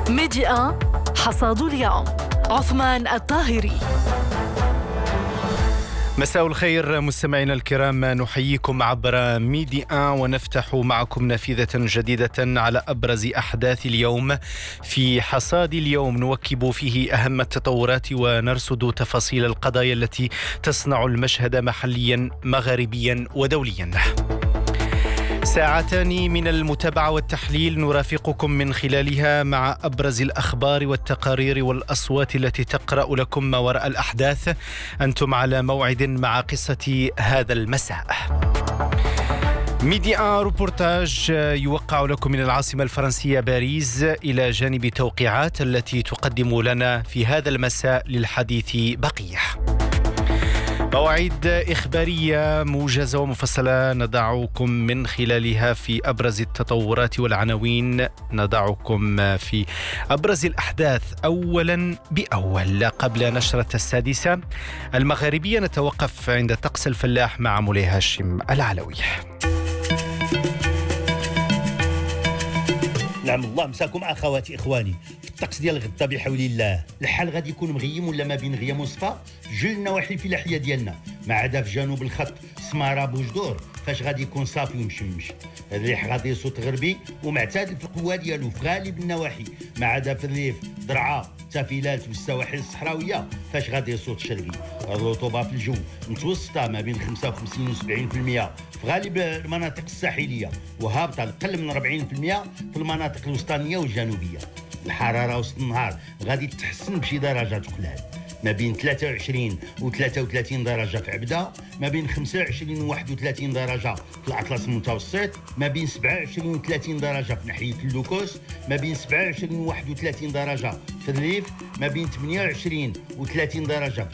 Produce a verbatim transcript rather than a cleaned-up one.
ميديا حصاد اليوم. عثمان الطاهري. مساء الخير مستمعينا الكرام، نحييكم عبر ميديا ونفتح معكم نافذة جديدة على أبرز أحداث اليوم. في حصاد اليوم نواكب فيه أهم التطورات ونرصد تفاصيل القضايا التي تصنع المشهد محليا مغاربيا ودوليا. ساعتان من المتابعة والتحليل نرافقكم من خلالها مع أبرز الأخبار والتقارير والأصوات التي تقرأ لكم ما وراء الأحداث. أنتم على موعد مع قصة هذا المساء. ميديا روبورتاج يوقع لكم من العاصمة الفرنسية باريس إلى جانب توقيعات التي تقدم لنا في هذا المساء للحديث بقية. مواعيد إخبارية موجزة ومفصلة نضعكم من خلالها في أبرز التطورات والعناوين. نضعكم في أبرز الأحداث أولا بأول. قبل نشرة السادسة المغاربية نتوقف عند طقس الفلاح مع مولاي هاشم العلوي. نعم الله مساكم أخواتي إخواني. الطقس ديال غدا بحول الله الحال غادي يكون مغيم ولا ما بين غيام وصفا جل النواحي الفلاحيه ديالنا، ما عدا في جنوب الخط سماره بوجدور فاش غادي يكون صافي ومشمش. الريح غادي يصوت غربي ومعتدل في القوه ديالو في غالب النواحي، ما عدا في الريف درعا تافيلات والسواحل الصحراويه فاش غادي يصوت شرقي. الرطوبه في الجو متوسطه ما بين خمسة وخمسين و سبعين بالمئة في غالب المناطق الساحليه، وهابطه لقل من أربعين بالمئة في المناطق الوسطانيه والجنوبيه. الحراره وسط النهار غادي تتحسن بشي درجه تقلال، ما بين ثلاثة وعشرين و ثلاثة وثلاثين درجه في عبده، ما بين خمسة وعشرين و واحد وثلاثين درجه في الأطلس المتوسط، ما بين سبعة وعشرين و ثلاثين درجه في ناحيه اللوكوس، ما بين سبعة وعشرين و واحد وثلاثين درجه في الريف، ما بين ثمانية وعشرين و ثلاثين درجه في